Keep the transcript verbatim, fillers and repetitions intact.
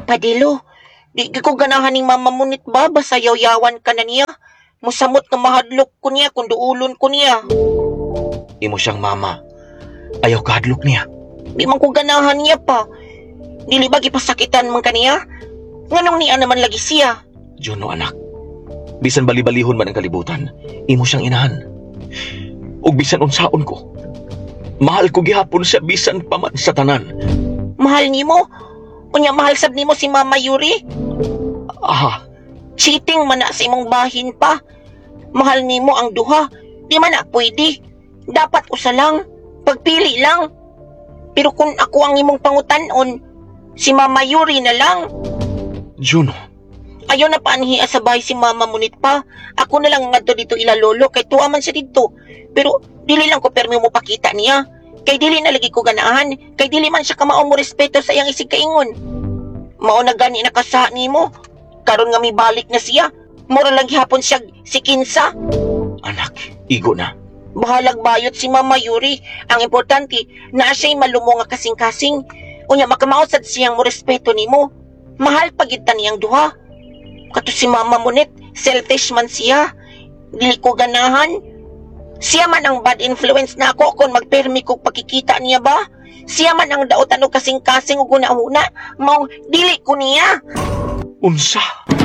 Padilo, di gi ko ganahan ning mama munit ba, basayaw-yawan ka na niya. Musamot nga mahadlok ko niya, kung duulon ko niya. Imo siyang mama. Ayaw kahadlok niya. Di man ko ganahan niya pa. Dili ba gipasakitan man kaniya? Nganong niya naman lagi siya? Juno anak, bisan bali-balihon man ang kalibutan, imo siyang inahan. Ug bisan unsaon ko, mahal ko gihapon siya bisan pa man sa tanan. Mahal nimo? Unya mahal sab nimo si Mama Yuri? Ah, Cheating man na sa imong bahin pa. Mahal nimo ang duha. Di man na pwede. Dapat usa lang. Pagpili lang. Pero kung ako ang imong pangutan-on, si Mama Yuri na lang. Juno, Ayaw na paanhiya sa bahay si Mama Munit pa. Ako na lang ngadto dito ilalolo kay tuwa man siya dito. Pero dili lang ko permi mo pakita niya. Kay dili na lagi ko ganahan. Kay dili man siya kamao mo respeto sa iyang isig kaingon. Mao na gani nakasaha nimo. Karon nga may balik na siya. Mura lang gihapon siya si Kinsa. anak, igo na. Bahalag bayot si Mama Yuri. Ang importante, na siya'y malumo nga kasing-kasing. Unya makamaot sad siyang mo respeto nimo. Mahal pagitan niyang duha. Kato si Mama Munit, selfish man siya. Dili ko ganahan. Siya man ang bad influence na ako kung magpermi ko pagkikita niya ba? Siya man ang daotan o kasing-kasing o guna-una. Maong dili ko niya. Unsa?